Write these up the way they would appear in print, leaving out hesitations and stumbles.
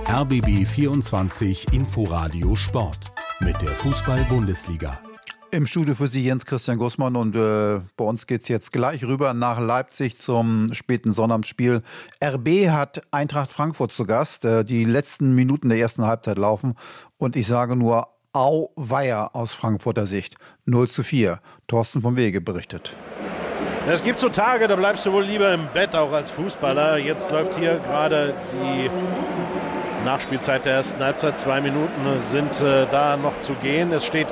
RBB 24 Inforadio Sport mit der Fußball-Bundesliga. Im Studio für Sie Jens Christian Gussmann und bei uns geht es jetzt gleich rüber nach Leipzig zum späten Sonnabendspiel. RB hat Eintracht Frankfurt zu Gast. Die letzten Minuten der ersten Halbzeit laufen und ich sage nur Auweia aus Frankfurter Sicht. 0:4. Thorsten vom Wege berichtet. Es gibt so Tage, da bleibst du wohl lieber im Bett, auch als Fußballer. Jetzt läuft hier gerade die Nachspielzeit der ersten Halbzeit. 2 Minuten sind da noch zu gehen. Es steht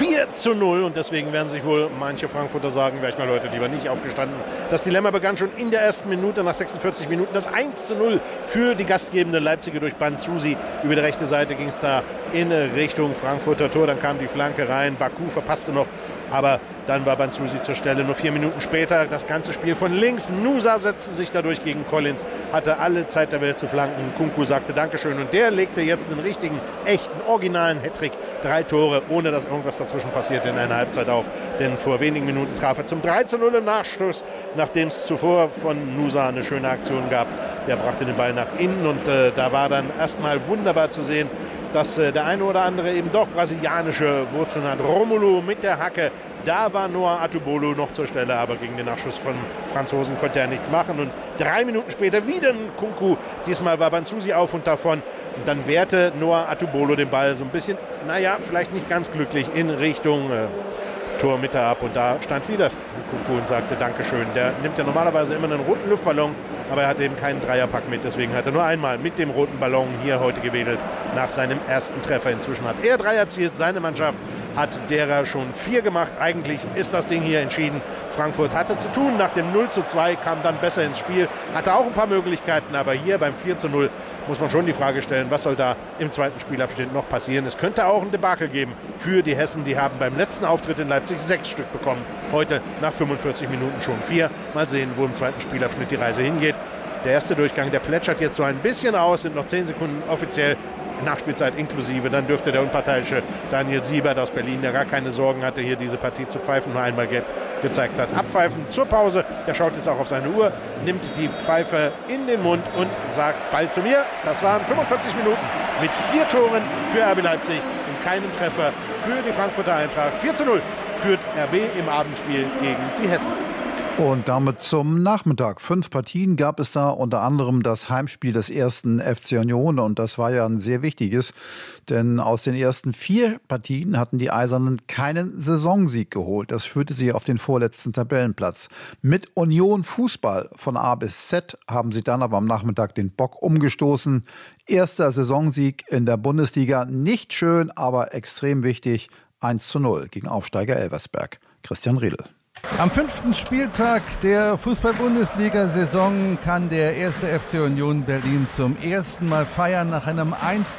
4:0 und deswegen werden sich wohl manche Frankfurter sagen, wäre ich mal heute lieber nicht aufgestanden. Das Dilemma begann schon in der ersten Minute, nach 46 Minuten. Das 1:0 für die gastgebende Leipziger durch Banzusi. Über die rechte Seite ging es da in Richtung Frankfurter Tor. Dann kam die Flanke rein. Baku verpasste noch, aber dann war Banzusi zur Stelle. Nur 4 Minuten später das ganze Spiel von links. Nusa setzte sich dadurch gegen Collins, hatte alle Zeit der Welt zu flanken. Kunku sagte Dankeschön und der legte jetzt einen richtigen, echten, originalen Hattrick. 3 Tore, ohne dass irgendwas dazwischen passierte in einer Halbzeit auf. Denn vor wenigen Minuten traf er zum 3:0 im Nachstoß, nachdem es zuvor von Nusa eine schöne Aktion gab. Der brachte den Ball nach innen und da war dann erstmal wunderbar zu sehen, dass der eine oder andere eben doch brasilianische Wurzeln hat. Romulo mit der Hacke, da war Noah Atubolo noch zur Stelle, aber gegen den Nachschuss von Franzosen konnte er nichts machen. Und 3 Minuten später wieder ein Kunku, diesmal war Banzusi auf und davon. Und dann wehrte Noah Atubolo den Ball so ein bisschen, vielleicht nicht ganz glücklich, in Richtung Tormitte ab. Und da stand wieder Kunku und sagte Dankeschön. Der nimmt ja normalerweise immer einen roten Luftballon, aber er hat eben keinen Dreierpack mit. Deswegen hat er nur einmal mit dem roten Ballon hier heute gewedelt nach seinem ersten Treffer. Inzwischen hat er 3 erzielt, seine Mannschaft hat derer schon 4 gemacht. Eigentlich ist das Ding hier entschieden. Frankfurt hatte zu tun. Nach dem 0:2 kam dann besser ins Spiel. Hatte auch ein paar Möglichkeiten, aber hier beim 4:0 muss man schon die Frage stellen, was soll da im zweiten Spielabschnitt noch passieren. Es könnte auch ein Debakel geben für die Hessen. Die haben beim letzten Auftritt in Leipzig 6 Stück bekommen. Heute nach 45 Minuten schon 4. Mal sehen, wo im zweiten Spielabschnitt die Reise hingeht. Der erste Durchgang, der plätschert jetzt so ein bisschen aus. Sind noch 10 Sekunden offiziell. Nachspielzeit inklusive, dann dürfte der unparteiische Daniel Siebert aus Berlin, der gar keine Sorgen hatte, hier diese Partie zu pfeifen, nur einmal gelb gezeigt hat. Abpfeifen zur Pause, der schaut jetzt auch auf seine Uhr, nimmt die Pfeife in den Mund und sagt, Ball zu mir. Das waren 45 Minuten mit 4 Toren für RB Leipzig und keinen Treffer für die Frankfurter Eintracht. 4:0 führt RB im Abendspiel gegen die Hessen. Und damit zum Nachmittag. 5 Partien gab es da, unter anderem das Heimspiel des ersten FC Union. Und das war ja ein sehr wichtiges, denn aus den ersten 4 Partien hatten die Eisernen keinen Saisonsieg geholt. Das führte sie auf den vorletzten Tabellenplatz. Mit Union Fußball von A bis Z haben sie dann aber am Nachmittag den Bock umgestoßen. Erster Saisonsieg in der Bundesliga. Nicht schön, aber extrem wichtig. 1:0 gegen Aufsteiger Elversberg. Christian Riedl. Am 5. Spieltag der Fußball-Bundesliga-Saison kann der 1. FC Union Berlin zum ersten Mal feiern nach einem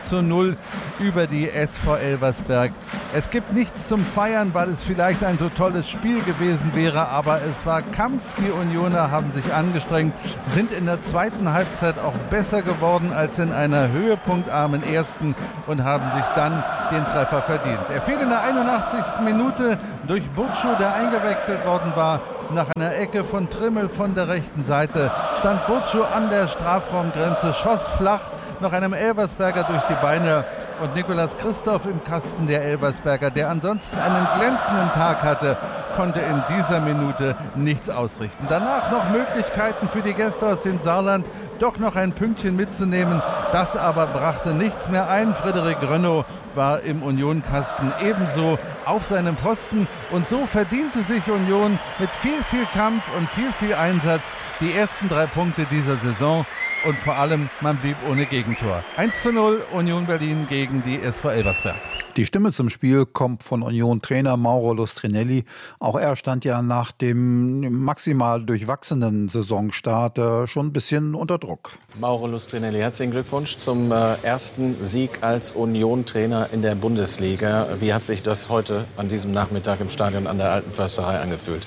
1:0 über die SV Elversberg. Es gibt nichts zum Feiern, weil es vielleicht ein so tolles Spiel gewesen wäre, aber es war Kampf. Die Unioner haben sich angestrengt, sind in der zweiten Halbzeit auch besser geworden als in einer höhepunktarmen ersten und haben sich dann den Treffer verdient. Er fiel in der 81. Minute durch Butchu, der eingewechselt worden war. Nach einer Ecke von Trimmel von der rechten Seite stand Butchu an der Strafraumgrenze, schoss flach noch einem Elversberger durch die Beine und Nicolas Christoph im Kasten der Elversberger, der ansonsten einen glänzenden Tag hatte, konnte in dieser Minute nichts ausrichten. Danach noch Möglichkeiten für die Gäste aus dem Saarland, doch noch ein Pünktchen mitzunehmen. Das aber brachte nichts mehr ein. Frederik Grönnow war im Union-Kasten ebenso auf seinem Posten. Und so verdiente sich Union mit viel Kampf und viel Einsatz die ersten 3 Punkte dieser Saison. Und vor allem, man blieb ohne Gegentor. 1:0 Union Berlin gegen die SV Elversberg. Die Stimme zum Spiel kommt von Union-Trainer Mauro Lustrinelli. Auch er stand ja nach dem maximal durchwachsenen Saisonstart schon ein bisschen unter Druck. Mauro Lustrinelli, herzlichen Glückwunsch zum ersten Sieg als Union-Trainer in der Bundesliga. Wie hat sich das heute an diesem Nachmittag im Stadion an der Alten Försterei angefühlt?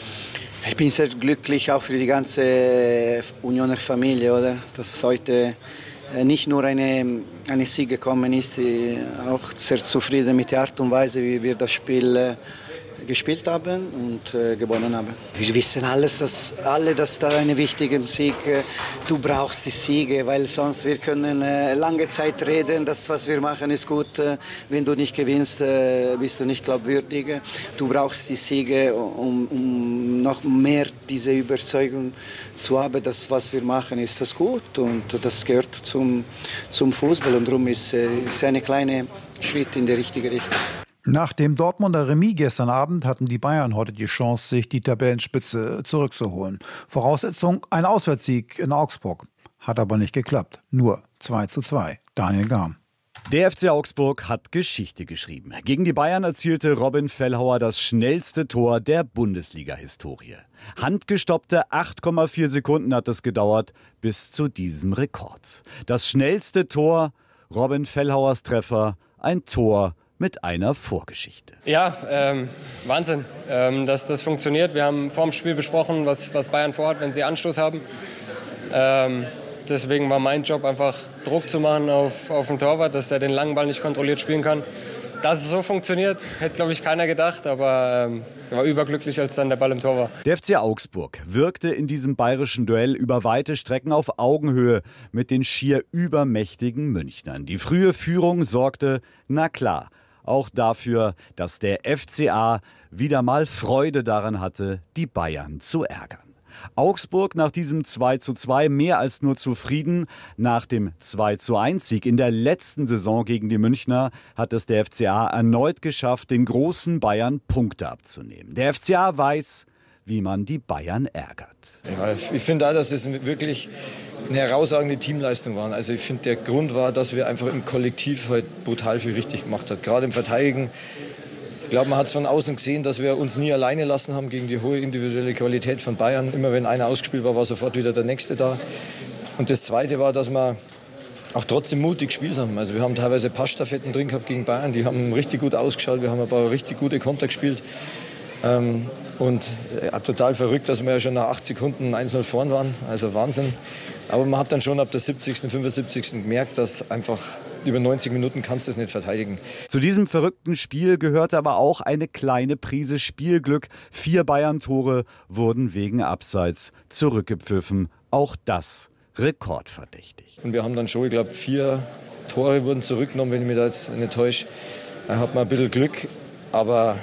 Ich bin sehr glücklich, auch für die ganze Unioner Familie, oder? Dass heute nicht nur eine Sieg gekommen ist, auch sehr zufrieden mit der Art und Weise, wie wir das Spiel gespielt haben und gewonnen haben. Wir wissen dass da ein wichtiger Sieg, du brauchst die Siege, weil sonst wir können lange Zeit reden, das was wir machen ist gut, wenn du nicht gewinnst, bist du nicht glaubwürdig. Du brauchst die Siege, um noch mehr diese Überzeugung zu haben, dass was wir machen ist das gut und das gehört zum Fußball und darum ist es ein kleiner Schritt in die richtige Richtung. Nach dem Dortmunder Remis gestern Abend hatten die Bayern heute die Chance, sich die Tabellenspitze zurückzuholen. Voraussetzung ein Auswärtssieg in Augsburg. Hat aber nicht geklappt. Nur 2:2. Daniel Garm. Der FC Augsburg hat Geschichte geschrieben. Gegen die Bayern erzielte Robin Fellhauer das schnellste Tor der Bundesliga-Historie. Handgestoppte 8,4 Sekunden hat es gedauert bis zu diesem Rekord. Das schnellste Tor, Robin Fellhauers Treffer, ein Tor mit einer Vorgeschichte. Ja, Wahnsinn, dass das funktioniert. Wir haben vor dem Spiel besprochen, was Bayern vorhat, wenn sie Anstoß haben. Deswegen war mein Job einfach Druck zu machen auf den Torwart, dass er den langen Ball nicht kontrolliert spielen kann. Dass es so funktioniert, hätte, glaube ich, keiner gedacht, aber ich war überglücklich, als dann der Ball im Tor war. Der FC Augsburg wirkte in diesem bayerischen Duell über weite Strecken auf Augenhöhe mit den schier übermächtigen Münchnern. Die frühe Führung sorgte, na klar, auch dafür, dass der FCA wieder mal Freude daran hatte, die Bayern zu ärgern. Augsburg nach diesem 2:2 mehr als nur zufrieden. Nach dem 2:1-Sieg in der letzten Saison gegen die Münchner hat es der FCA erneut geschafft, den großen Bayern Punkte abzunehmen. Der FCA weiß, wie man die Bayern ärgert. Ja, ich finde auch, dass das wirklich eine herausragende Teamleistung war. Also ich finde, der Grund war, dass wir einfach im Kollektiv halt brutal viel richtig gemacht haben. Gerade im Verteidigen. Ich glaube, man hat es von außen gesehen, dass wir uns nie alleine lassen haben gegen die hohe individuelle Qualität von Bayern. Immer wenn einer ausgespielt war, war sofort wieder der Nächste da. Und das Zweite war, dass wir auch trotzdem mutig gespielt haben. Also wir haben teilweise Passstaffetten drin gehabt gegen Bayern. Die haben richtig gut ausgeschaut. Wir haben ein paar richtig gute Konter gespielt. Und total verrückt, dass wir ja schon nach 8 Sekunden 1:0 vorn waren. Also Wahnsinn. Aber man hat dann schon ab der 70., 75. gemerkt, dass einfach über 90 Minuten kannst du es nicht verteidigen. Zu diesem verrückten Spiel gehörte aber auch eine kleine Prise Spielglück. 4 Bayern-Tore wurden wegen Abseits zurückgepfiffen. Auch das rekordverdächtig. Und wir haben dann schon, ich glaube, 4 Tore wurden zurückgenommen, wenn ich mich da jetzt nicht täusche. Da hat man ein bisschen Glück, aber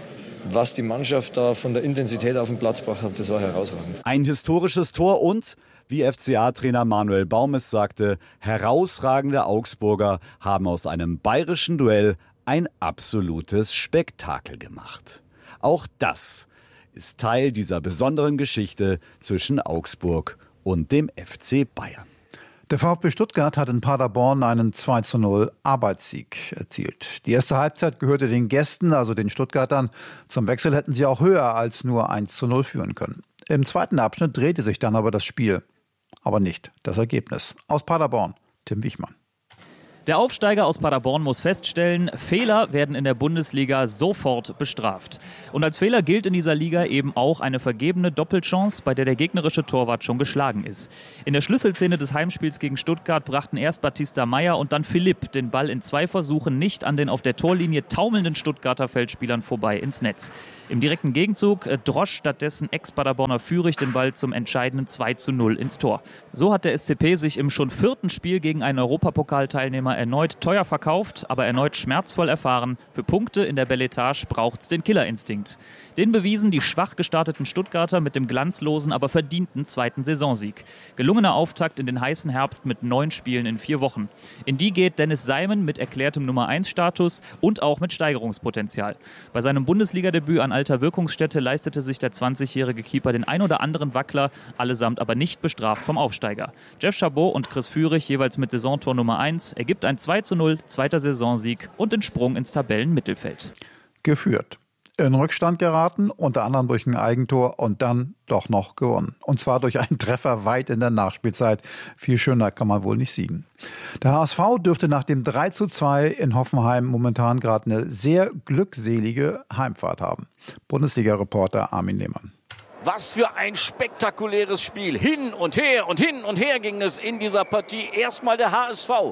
was die Mannschaft da von der Intensität auf den Platz gebracht hat, das war herausragend. Ein historisches Tor und, wie FCA-Trainer Manuel Baum es sagte, herausragende Augsburger haben aus einem bayerischen Duell ein absolutes Spektakel gemacht. Auch das ist Teil dieser besonderen Geschichte zwischen Augsburg und dem FC Bayern. Der VfB Stuttgart hat in Paderborn einen 2:0 Arbeitssieg erzielt. Die erste Halbzeit gehörte den Gästen, also den Stuttgartern. Zum Wechsel hätten sie auch höher als nur 1:0 führen können. Im zweiten Abschnitt drehte sich dann aber das Spiel. Aber nicht das Ergebnis. Aus Paderborn, Tim Wichmann. Der Aufsteiger aus Paderborn muss feststellen, Fehler werden in der Bundesliga sofort bestraft. Und als Fehler gilt in dieser Liga eben auch eine vergebene Doppelchance, bei der der gegnerische Torwart schon geschlagen ist. In der Schlüsselszene des Heimspiels gegen Stuttgart brachten erst Batista Meyer und dann Philipp den Ball in 2 Versuchen nicht an den auf der Torlinie taumelnden Stuttgarter Feldspielern vorbei ins Netz. Im direkten Gegenzug drosch stattdessen Ex-Paderborner Führig den Ball zum entscheidenden 2:0 ins Tor. So hat der SCP sich im schon 4. Spiel gegen einen Europapokalteilnehmer erneut teuer verkauft, aber erneut schmerzvoll erfahren. Für Punkte in der Beletage braucht's den Killerinstinkt. Den bewiesen die schwach gestarteten Stuttgarter mit dem glanzlosen, aber verdienten 2. Saisonsieg. Gelungener Auftakt in den heißen Herbst mit 9 Spielen in 4 Wochen. In die geht Dennis Seimen mit erklärtem Nummer-1-Status und auch mit Steigerungspotenzial. Bei seinem Bundesliga-Debüt an alter Wirkungsstätte leistete sich der 20-jährige Keeper den ein oder anderen Wackler, allesamt aber nicht bestraft vom Aufsteiger. Jeff Chabot und Chris Führig jeweils mit Saisontor Nummer 1 ergibt ein 2:0, 2. Saisonsieg und den Sprung ins Tabellenmittelfeld. Geführt. In Rückstand geraten, unter anderem durch ein Eigentor und dann doch noch gewonnen. Und zwar durch einen Treffer weit in der Nachspielzeit. Viel schöner kann man wohl nicht siegen. Der HSV dürfte nach dem 3:2 in Hoffenheim momentan gerade eine sehr glückselige Heimfahrt haben. Bundesliga-Reporter Armin Lehmann. Was für ein spektakuläres Spiel. Hin und her ging es in dieser Partie. Erstmal der HSV.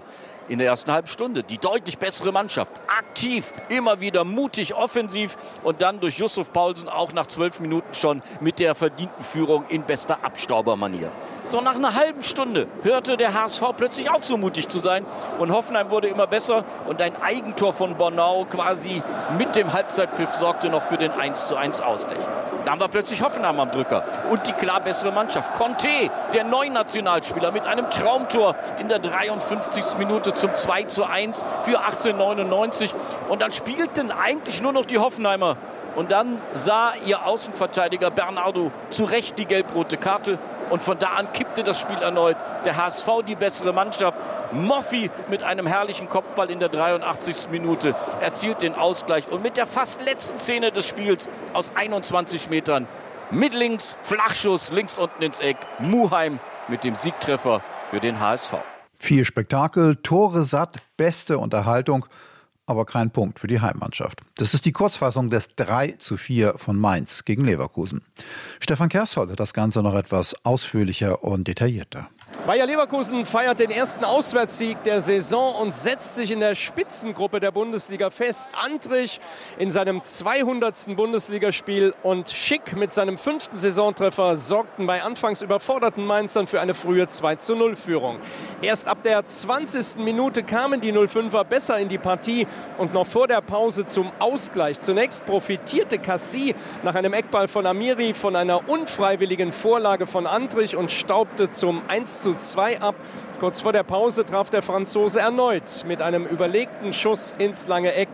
in der ersten halben Stunde. Die deutlich bessere Mannschaft. Aktiv, immer wieder mutig, offensiv und dann durch Yusuf Paulsen auch nach 12 Minuten schon mit der verdienten Führung in bester Abstaubermanier. So nach einer halben Stunde hörte der HSV plötzlich auf, so mutig zu sein und Hoffenheim wurde immer besser und ein Eigentor von Bornau quasi mit dem Halbzeitpfiff sorgte noch für den 1:1 Ausgleich. Dann war plötzlich Hoffenheim am Drücker und die klar bessere Mannschaft. Conte, der neue Nationalspieler, mit einem Traumtor in der 53. Minute zum 2:1 für 1899. Und dann spielten eigentlich nur noch die Hoffenheimer. Und dann sah ihr Außenverteidiger Bernardo zu Recht die gelb-rote Karte. Und von da an kippte das Spiel erneut. Der HSV die bessere Mannschaft. Moffi mit einem herrlichen Kopfball in der 83. Minute erzielt den Ausgleich. Und mit der fast letzten Szene des Spiels aus 21 Metern mit links, Flachschuss, links unten ins Eck. Muheim mit dem Siegtreffer für den HSV. Viel Spektakel, Tore satt, beste Unterhaltung, aber kein Punkt für die Heimmannschaft. Das ist die Kurzfassung des 3:4 von Mainz gegen Leverkusen. Stefan Kershold hat das Ganze noch etwas ausführlicher und detaillierter. Bayer Leverkusen feiert den ersten Auswärtssieg der Saison und setzt sich in der Spitzengruppe der Bundesliga fest. Antrich in seinem 200. Bundesligaspiel und Schick mit seinem 5. Saisontreffer sorgten bei anfangs überforderten Mainzern für eine frühe 2:0-Führung. Erst ab der 20. Minute kamen die 05er besser in die Partie und noch vor der Pause zum Ausgleich. Zunächst profitierte Cassie nach einem Eckball von Amiri von einer unfreiwilligen Vorlage von Antrich und staubte zum 1:2 ab. Kurz vor der Pause traf der Franzose erneut mit einem überlegten Schuss ins lange Eck.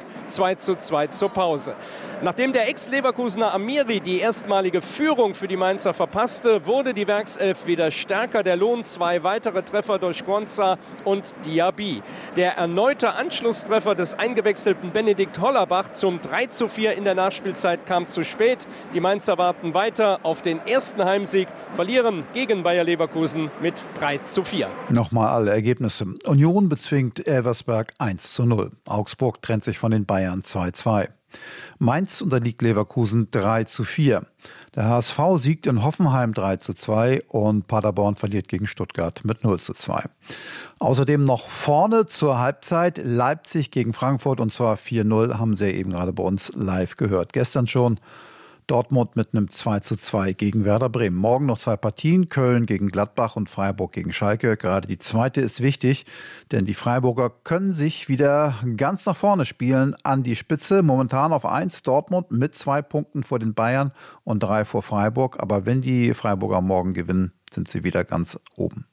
2:2 zur Pause. Nachdem der Ex-Leverkusener Amiri die erstmalige Führung für die Mainzer verpasste, wurde die Werkself wieder stärker. Der Lohn 2 weitere Treffer durch Gonza und Diaby. Der erneute Anschlusstreffer des eingewechselten Benedikt Hollerbach zum 3:4 in der Nachspielzeit kam zu spät. Die Mainzer warten weiter auf den ersten Heimsieg, verlieren gegen Bayer Leverkusen mit 3:4. Nochmal alle Ergebnisse. Union bezwingt Elversberg 1:0. Augsburg trennt sich von den Bayern 2:2. Mainz unterliegt Leverkusen 3:4. Der HSV siegt in Hoffenheim 3:2 und Paderborn verliert gegen Stuttgart mit 0:2. Außerdem noch vorne zur Halbzeit Leipzig gegen Frankfurt und zwar 4:0, haben Sie eben gerade bei uns live gehört. Gestern schon Dortmund mit einem 2:2 gegen Werder Bremen. Morgen noch 2 Partien, Köln gegen Gladbach und Freiburg gegen Schalke. Gerade die zweite ist wichtig, denn die Freiburger können sich wieder ganz nach vorne spielen an die Spitze. Momentan auf 1 Dortmund mit 2 Punkten vor den Bayern und 3 vor Freiburg. Aber wenn die Freiburger morgen gewinnen, sind sie wieder ganz oben.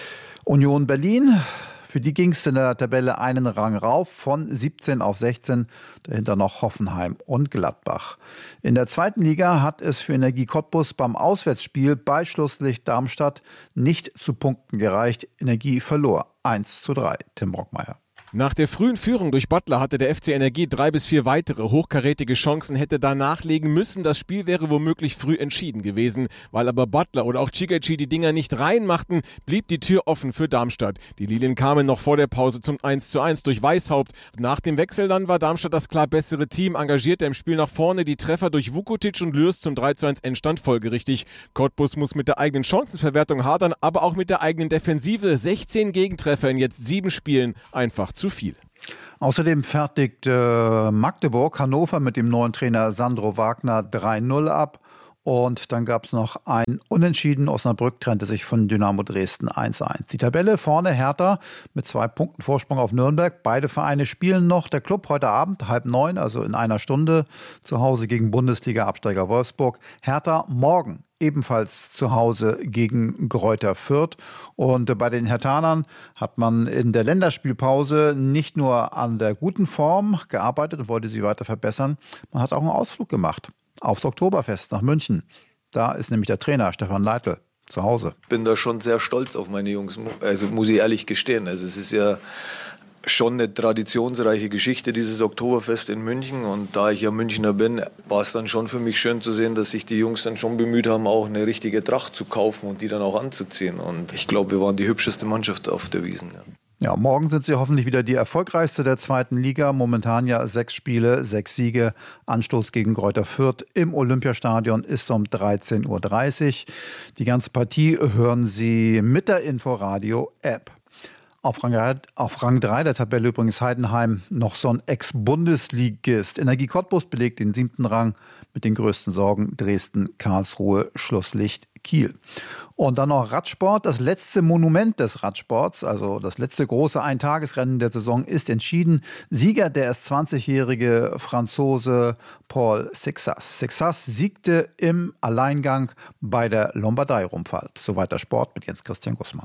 Union Berlin. Für die ging es in der Tabelle einen Rang rauf, von 17 auf 16, dahinter noch Hoffenheim und Gladbach. In der zweiten Liga hat es für Energie Cottbus beim Auswärtsspiel bei Schlusslicht Darmstadt nicht zu Punkten gereicht. Energie verlor 1:3. Tim Brockmeier. Nach der frühen Führung durch Butler hatte der FC Energie 3 bis 4 weitere hochkarätige Chancen, hätte da nachlegen müssen. Das Spiel wäre womöglich früh entschieden gewesen. Weil aber Butler oder auch Chigachi die Dinger nicht reinmachten, blieb die Tür offen für Darmstadt. Die Lilien kamen noch vor der Pause zum 1:1 durch Weishaupt. Nach dem Wechsel dann war Darmstadt das klar bessere Team, engagierte im Spiel nach vorne. Die Treffer durch Vukotic und Lürs zum 3:1 Endstand folgerichtig. Cottbus muss mit der eigenen Chancenverwertung hadern, aber auch mit der eigenen Defensive. 16 Gegentreffer in jetzt 7 Spielen, einfach zu viel. Außerdem fertigt Magdeburg Hannover mit dem neuen Trainer Sandro Wagner 3:0 ab. Und dann gab es noch ein Unentschieden. Osnabrück trennte sich von Dynamo Dresden 1:1. Die Tabelle vorne Hertha mit 2 Punkten Vorsprung auf Nürnberg. Beide Vereine spielen noch. Der Club heute Abend 8:30, also in einer Stunde, zu Hause gegen Bundesliga-Absteiger Wolfsburg. Hertha morgen ebenfalls zu Hause gegen Greuther Fürth. Und bei den Herthanern hat man in der Länderspielpause nicht nur an der guten Form gearbeitet und wollte sie weiter verbessern, man hat auch einen Ausflug gemacht aufs Oktoberfest nach München. Da ist nämlich der Trainer Stefan Leitl zu Hause. Bin da schon sehr stolz auf meine Jungs, also muss ich ehrlich gestehen. Also es ist ja schon eine traditionsreiche Geschichte, dieses Oktoberfest in München. Und da ich ja Münchner bin, war es dann schon für mich schön zu sehen, dass sich die Jungs dann schon bemüht haben, auch eine richtige Tracht zu kaufen und die dann auch anzuziehen. Und ich glaube, wir waren die hübscheste Mannschaft auf der Wiesn. Ja, morgen sind sie hoffentlich wieder die erfolgreichste der zweiten Liga. Momentan ja 6 Spiele, 6 Siege. Anstoß gegen Greuther Fürth im Olympiastadion ist um 13:30 Uhr. Die ganze Partie hören Sie mit der Inforadio-App. Auf Rang 3 der Tabelle übrigens Heidenheim, noch so ein Ex-Bundesligist. Energie Cottbus belegt den 7. Rang mit den größten Sorgen Dresden, Karlsruhe, Schlusslicht Kiel. Und dann noch Radsport, das letzte Monument des Radsports, also das letzte große Eintagesrennen der Saison ist entschieden. Sieger der erst 20-jährige Franzose Paul Sexas. Sexas siegte im Alleingang bei der Lombardei-Rundfahrt. Soweit der Sport mit Jens Christian Gussmann.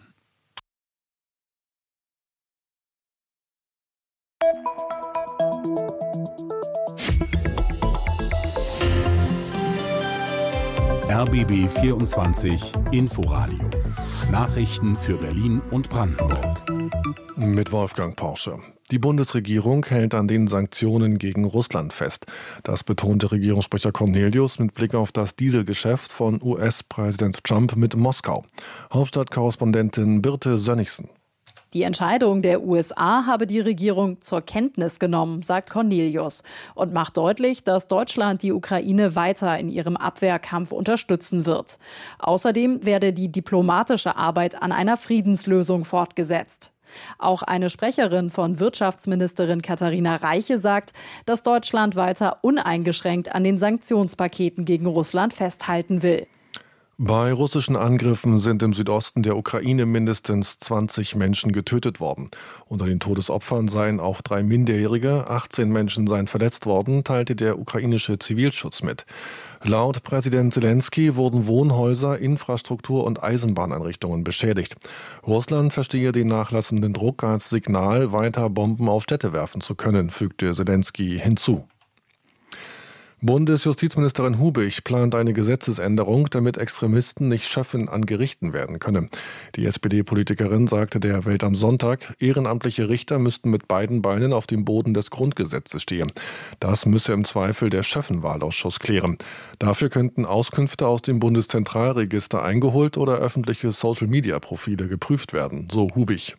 RBB 24 Inforadio. Nachrichten für Berlin und Brandenburg. Mit Wolfgang Porsche. Die Bundesregierung hält an den Sanktionen gegen Russland fest. Das betonte Regierungssprecher Cornelius mit Blick auf das Dieselgeschäft von US-Präsident Trump mit Moskau. Hauptstadtkorrespondentin Birte Sönnigsen. Die Entscheidung der USA habe die Regierung zur Kenntnis genommen, sagt Cornelius, und macht deutlich, dass Deutschland die Ukraine weiter in ihrem Abwehrkampf unterstützen wird. Außerdem werde die diplomatische Arbeit an einer Friedenslösung fortgesetzt. Auch eine Sprecherin von Wirtschaftsministerin Katharina Reiche sagt, dass Deutschland weiter uneingeschränkt an den Sanktionspaketen gegen Russland festhalten will. Bei russischen Angriffen sind im Südosten der Ukraine mindestens 20 Menschen getötet worden. Unter den Todesopfern seien auch 3 Minderjährige, 18 Menschen seien verletzt worden, teilte der ukrainische Zivilschutz mit. Laut Präsident Zelensky wurden Wohnhäuser, Infrastruktur und Eisenbahneinrichtungen beschädigt. Russland verstehe den nachlassenden Druck als Signal, weiter Bomben auf Städte werfen zu können, fügte Zelensky hinzu. Bundesjustizministerin Hubig plant eine Gesetzesänderung, damit Extremisten nicht Schöffen an Gerichten werden können. Die SPD-Politikerin sagte der Welt am Sonntag, ehrenamtliche Richter müssten mit beiden Beinen auf dem Boden des Grundgesetzes stehen. Das müsse im Zweifel der Schöffenwahlausschuss klären. Dafür könnten Auskünfte aus dem Bundeszentralregister eingeholt oder öffentliche Social-Media-Profile geprüft werden, so Hubig.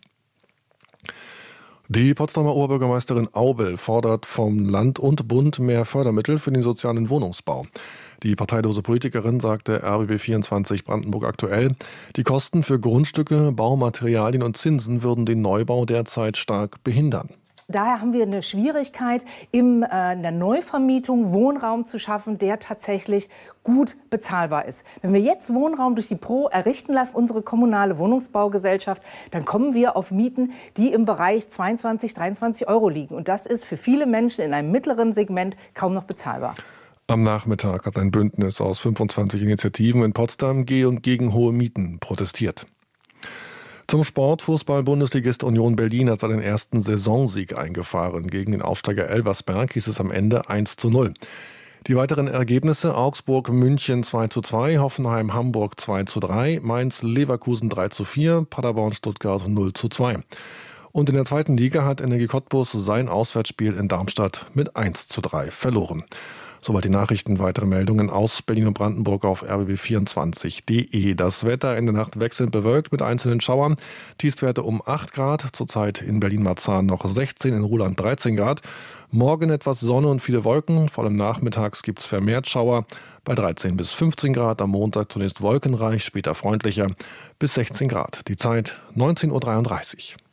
Die Potsdamer Oberbürgermeisterin Aubel fordert vom Land und Bund mehr Fördermittel für den sozialen Wohnungsbau. Die parteilose Politikerin sagte RBB24 Brandenburg aktuell, die Kosten für Grundstücke, Baumaterialien und Zinsen würden den Neubau derzeit stark behindern. Daher haben wir eine Schwierigkeit, in der Neuvermietung Wohnraum zu schaffen, der tatsächlich gut bezahlbar ist. Wenn wir jetzt Wohnraum durch die Pro errichten lassen, unsere kommunale Wohnungsbaugesellschaft, dann kommen wir auf Mieten, die im Bereich 22, 23 Euro liegen. Und das ist für viele Menschen in einem mittleren Segment kaum noch bezahlbar. Am Nachmittag hat ein Bündnis aus 25 Initiativen in Potsdam gegen hohe Mieten protestiert. Zum Sport. Fußball-Bundesligist Union Berlin hat seinen ersten Saisonsieg eingefahren. Gegen den Aufsteiger Elversberg hieß es am Ende 1:0. Die weiteren Ergebnisse: Augsburg München 2:2, Hoffenheim Hamburg 2:3, Mainz Leverkusen 3:4, Paderborn Stuttgart 0:2. Und in der zweiten Liga hat Energie Cottbus sein Auswärtsspiel in Darmstadt mit 1:3 verloren. Soweit die Nachrichten. Weitere Meldungen aus Berlin und Brandenburg auf rbb24.de. Das Wetter in der Nacht wechselnd bewölkt mit einzelnen Schauern. Tiefstwerte um 8 Grad. Zurzeit in Berlin-Marzahn noch 16, in Ruhland 13 Grad. Morgen etwas Sonne und viele Wolken. Vor allem nachmittags gibt es vermehrt Schauer. Bei 13 bis 15 Grad. Am Montag zunächst wolkenreich, später freundlicher bis 16 Grad. Die Zeit 19:33 Uhr.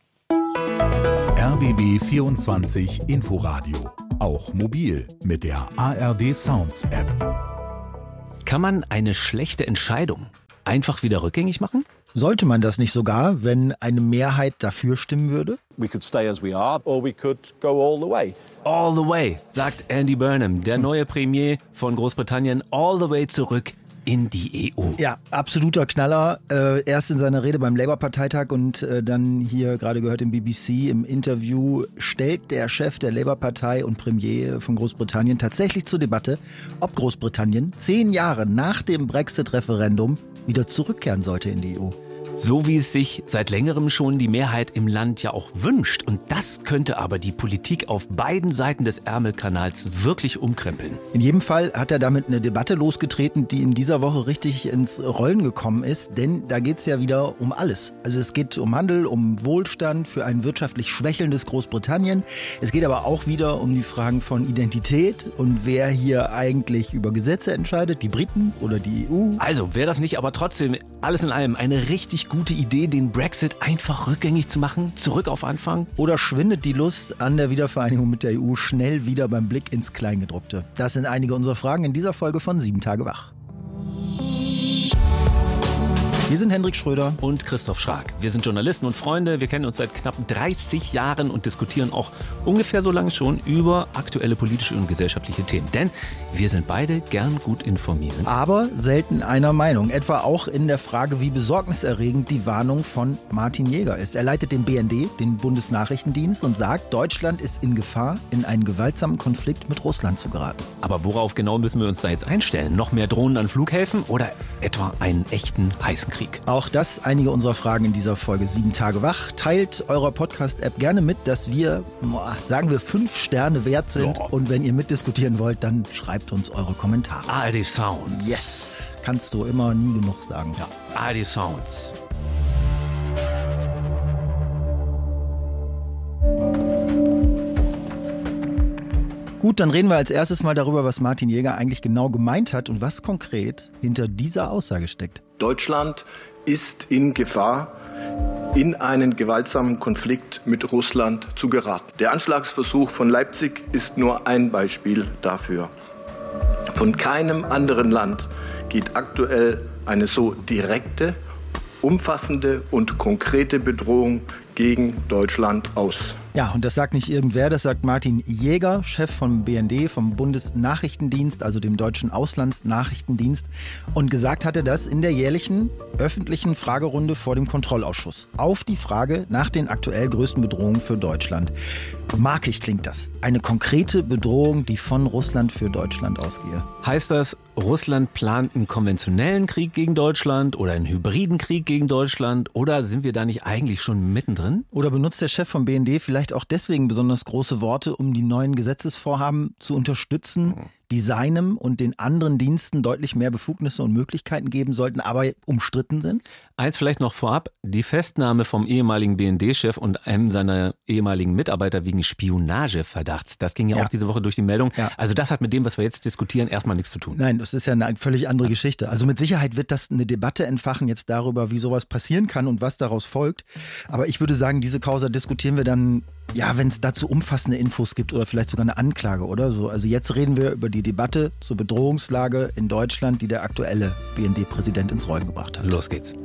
RBB 24 Inforadio. Auch mobil mit der ARD Sounds App. Kann man eine schlechte Entscheidung einfach wieder rückgängig machen? Sollte man das nicht sogar, wenn eine Mehrheit dafür stimmen würde? We could stay as we are or we could go all the way. All the way, sagt Andy Burnham, der neue Premier von Großbritannien, all the way zurück in die EU. Ja, absoluter Knaller. Erst in seiner Rede beim Labour-Parteitag und dann hier gerade gehört im BBC im Interview stellt der Chef der Labour-Partei und Premier von Großbritannien tatsächlich zur Debatte, ob Großbritannien 10 Jahre nach dem Brexit-Referendum wieder zurückkehren sollte in die EU. So wie es sich seit längerem schon die Mehrheit im Land ja auch wünscht. Und das könnte aber die Politik auf beiden Seiten des Ärmelkanals wirklich umkrempeln. In jedem Fall hat er damit eine Debatte losgetreten, die in dieser Woche richtig ins Rollen gekommen ist. Denn da geht es ja wieder um alles. Also es geht um Handel, um Wohlstand für ein wirtschaftlich schwächelndes Großbritannien. Es geht aber auch wieder um die Fragen von Identität und wer hier eigentlich über Gesetze entscheidet, die Briten oder die EU. Also wäre das nicht aber trotzdem alles in allem eine richtig richtig gute Idee, den Brexit einfach rückgängig zu machen? Zurück auf Anfang? Oder schwindet die Lust an der Wiedervereinigung mit der EU schnell wieder beim Blick ins Kleingedruckte? Das sind einige unserer Fragen in dieser Folge von 7 Tage wach. Wir sind Hendrik Schröder und Christoph Schrag. Wir sind Journalisten und Freunde. Wir kennen uns seit knapp 30 Jahren und diskutieren auch ungefähr so lange schon über aktuelle politische und gesellschaftliche Themen. Denn wir sind beide gern gut informiert. Aber selten einer Meinung. Etwa auch in der Frage, wie besorgniserregend die Warnung von Martin Jäger ist. Er leitet den BND, den Bundesnachrichtendienst, und sagt, Deutschland ist in Gefahr, in einen gewaltsamen Konflikt mit Russland zu geraten. Aber worauf genau müssen wir uns da jetzt einstellen? Noch mehr Drohnen an Flughäfen oder etwa einen echten heißen Krieg? Auch das einige unserer Fragen in dieser Folge 7 Tage wach. Teilt eurer Podcast-App gerne mit, dass wir, sagen wir, 5 Sterne wert sind. Ja. Und wenn ihr mitdiskutieren wollt, dann schreibt uns eure Kommentare. ARD Sounds. Yes, kannst du immer nie genug sagen. Ja. ARD Sounds. Gut, dann reden wir als erstes mal darüber, was Martin Jäger eigentlich genau gemeint hat und was konkret hinter dieser Aussage steckt. Deutschland ist in Gefahr, in einen gewaltsamen Konflikt mit Russland zu geraten. Der Anschlagsversuch von Leipzig ist nur ein Beispiel dafür. Von keinem anderen Land geht aktuell eine so direkte, umfassende und konkrete Bedrohung gegen Deutschland aus. Ja, und das sagt nicht irgendwer, das sagt Martin Jäger, Chef vom BND, vom Bundesnachrichtendienst, also dem deutschen Auslandsnachrichtendienst. Und gesagt hat er das in der jährlichen öffentlichen Fragerunde vor dem Kontrollausschuss. Auf die Frage nach den aktuell größten Bedrohungen für Deutschland. Markig klingt das. Eine konkrete Bedrohung, die von Russland für Deutschland ausgehe. Heißt das, Russland plant einen konventionellen Krieg gegen Deutschland oder einen hybriden Krieg gegen Deutschland? Oder sind wir da nicht eigentlich schon mittendrin? Oder benutzt der Chef vom BND vielleicht auch deswegen besonders große Worte, um die neuen Gesetzesvorhaben zu unterstützen, die seinem und den anderen Diensten deutlich mehr Befugnisse und Möglichkeiten geben sollten, aber umstritten sind? Eins vielleicht noch vorab, die Festnahme vom ehemaligen BND-Chef und einem seiner ehemaligen Mitarbeiter wegen Spionageverdachts, das ging ja auch diese Woche durch die Meldung. Ja. Also das hat mit dem, was wir jetzt diskutieren, erstmal nichts zu tun. Nein, das ist ja eine völlig andere Geschichte. Also mit Sicherheit wird das eine Debatte entfachen jetzt darüber, wie sowas passieren kann und was daraus folgt. Aber ich würde sagen, diese Causa diskutieren wir dann, ja, wenn es dazu umfassende Infos gibt oder vielleicht sogar eine Anklage oder so. Also jetzt reden wir über die Debatte zur Bedrohungslage in Deutschland, die der aktuelle BND-Präsident ins Rollen gebracht hat. Los geht's.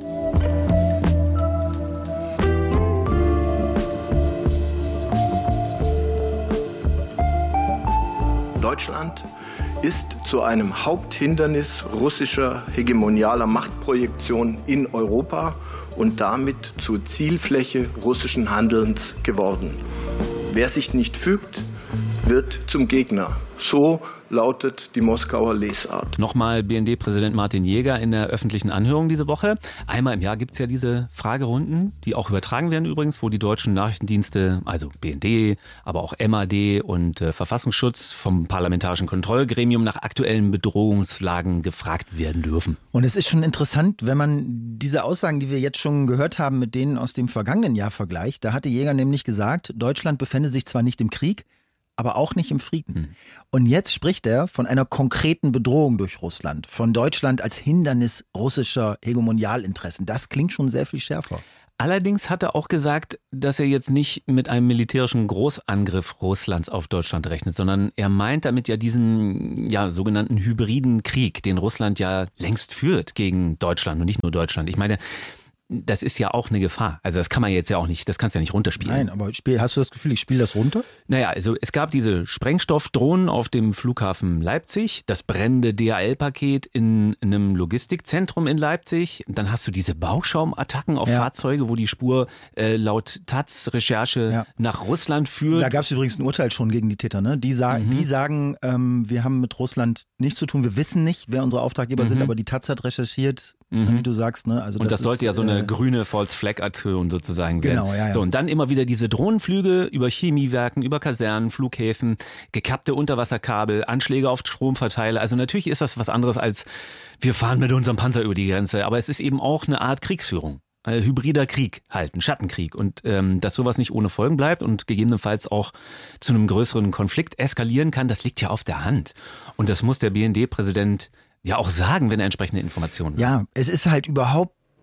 Deutschland ist zu einem Haupthindernis russischer hegemonialer Machtprojektion in Europa und damit zur Zielfläche russischen Handelns geworden. Wer sich nicht fügt, wird zum Gegner. So lautet die Moskauer Lesart. Nochmal BND-Präsident Martin Jäger in der öffentlichen Anhörung diese Woche. Einmal im Jahr gibt es ja diese Fragerunden, die auch übertragen werden übrigens, wo die deutschen Nachrichtendienste, also BND, aber auch MAD und Verfassungsschutz vom Parlamentarischen Kontrollgremium nach aktuellen Bedrohungslagen gefragt werden dürfen. Und es ist schon interessant, wenn man diese Aussagen, die wir jetzt schon gehört haben, mit denen aus dem vergangenen Jahr vergleicht. Da hatte Jäger nämlich gesagt, Deutschland befände sich zwar nicht im Krieg, aber auch nicht im Frieden. Und jetzt spricht er von einer konkreten Bedrohung durch Russland, von Deutschland als Hindernis russischer Hegemonialinteressen. Das klingt schon sehr viel schärfer. Allerdings hat er auch gesagt, dass er jetzt nicht mit einem militärischen Großangriff Russlands auf Deutschland rechnet, sondern er meint damit ja diesen sogenannten hybriden Krieg, den Russland ja längst führt gegen Deutschland und nicht nur Deutschland. Ich meine, das ist ja auch eine Gefahr. Also das kann man jetzt ja auch nicht, das kannst du ja nicht runterspielen. Nein, aber hast du das Gefühl, ich spiele das runter? Naja, also es gab diese Sprengstoffdrohnen auf dem Flughafen Leipzig, das brennende DHL-Paket in einem Logistikzentrum in Leipzig. Dann hast du diese Bauschaumattacken auf Fahrzeuge, wo die Spur laut Taz-Recherche nach Russland führt. Da gab es übrigens ein Urteil schon gegen die Täter. Ne? Die sagen, wir haben mit Russland nichts zu tun. Wir wissen nicht, wer unsere Auftraggeber sind, aber die Taz hat recherchiert, wie du sagst. Ne? Also und das sollte ja so eine grüne False-Flag-Aktion sozusagen werden. Genau, ja. So, und dann immer wieder diese Drohnenflüge über Chemiewerken, über Kasernen, Flughäfen, gekappte Unterwasserkabel, Anschläge auf Stromverteiler. Also natürlich ist das was anderes als wir fahren mit unserem Panzer über die Grenze. Aber es ist eben auch eine Art Kriegsführung. Hybrider Krieg halt, ein Schattenkrieg. Und dass sowas nicht ohne Folgen bleibt und gegebenenfalls auch zu einem größeren Konflikt eskalieren kann, das liegt ja auf der Hand. Und das muss der BND-Präsident ja auch sagen, wenn er entsprechende Informationen hat. Ja, es ist halt überhaupt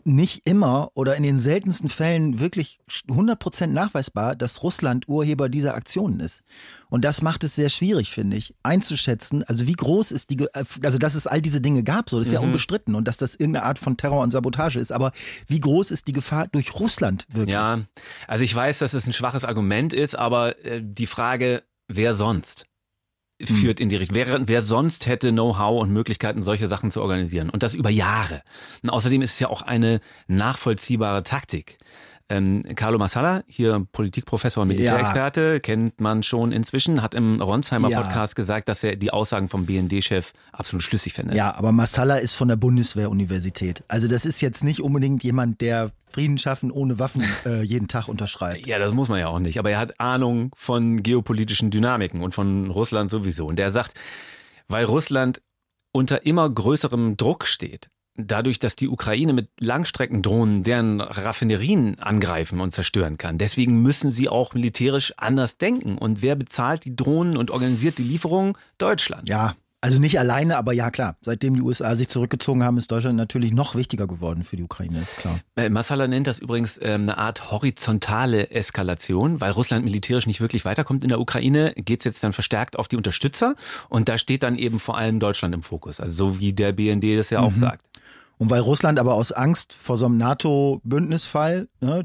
nicht immer oder in den seltensten Fällen wirklich 100% nachweisbar, dass Russland Urheber dieser Aktionen ist. Und das macht es sehr schwierig, finde ich, einzuschätzen, also wie groß ist also dass es all diese Dinge gab, so, das ist ja unbestritten und dass das irgendeine Art von Terror und Sabotage ist, aber wie groß ist die Gefahr durch Russland wirklich? Ja, also ich weiß, dass es ein schwaches Argument ist, aber die Frage, wer sonst? Führt in die Richtung. Wer sonst hätte Know-how und Möglichkeiten, solche Sachen zu organisieren? Und das über Jahre. Und außerdem ist es ja auch eine nachvollziehbare Taktik. Carlo Massala, hier Politikprofessor und Militärexperte, kennt man schon inzwischen, hat im Ronsheimer Podcast gesagt, dass er die Aussagen vom BND-Chef absolut schlüssig findet. Ja, aber Massala ist von der Bundeswehr-Universität. Also das ist jetzt nicht unbedingt jemand, der Frieden schaffen ohne Waffen jeden Tag unterschreibt. Ja, das muss man ja auch nicht. Aber er hat Ahnung von geopolitischen Dynamiken und von Russland sowieso. Und der sagt, weil Russland unter immer größerem Druck steht, dadurch, dass die Ukraine mit Langstreckendrohnen deren Raffinerien angreifen und zerstören kann. Deswegen müssen sie auch militärisch anders denken. Und wer bezahlt die Drohnen und organisiert die Lieferungen? Deutschland. Ja, also nicht alleine, aber ja klar. Seitdem die USA sich zurückgezogen haben, ist Deutschland natürlich noch wichtiger geworden für die Ukraine, ist klar. Massala nennt das übrigens eine Art horizontale Eskalation, weil Russland militärisch nicht wirklich weiterkommt in der Ukraine, geht es jetzt dann verstärkt auf die Unterstützer und da steht dann eben vor allem Deutschland im Fokus, also so wie der BND das ja auch sagt. Und weil Russland aber aus Angst vor so einem NATO-Bündnisfall, ne,